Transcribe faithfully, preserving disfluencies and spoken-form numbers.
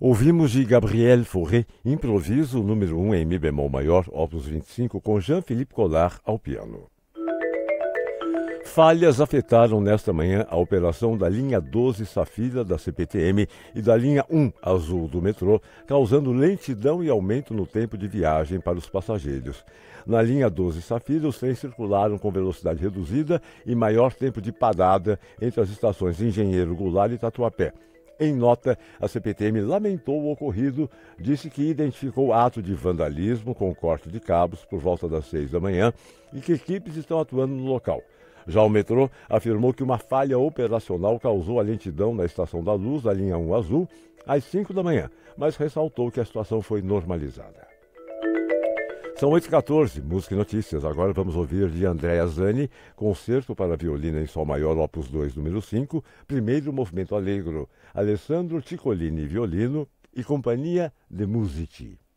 Ouvimos de Gabriel Fauré, improviso número um em Mi bemol maior, opus vinte e cinco, com Jean-Philippe Collard ao piano. Falhas afetaram nesta manhã a operação da linha doze Safira da C P T M e da linha um Azul do metrô, causando lentidão e aumento no tempo de viagem para os passageiros. Na linha doze Safira, os trens circularam com velocidade reduzida e maior tempo de parada entre as estações Engenheiro Goulart e Tatuapé. Em nota, a C P T M lamentou o ocorrido, disse que identificou ato de vandalismo com corte de cabos por volta das seis da manhã e que equipes estão atuando no local. Já o metrô afirmou que uma falha operacional causou a lentidão na Estação da Luz, da linha um Azul, às cinco da manhã, mas ressaltou que a situação foi normalizada. São oito e quatorze, música e notícias. Agora vamos ouvir de Andrea Zani, concerto para violino em sol maior, opus dois, número cinco, primeiro movimento allegro, Alessandro Ciccolini, violino e Companhia de Musici.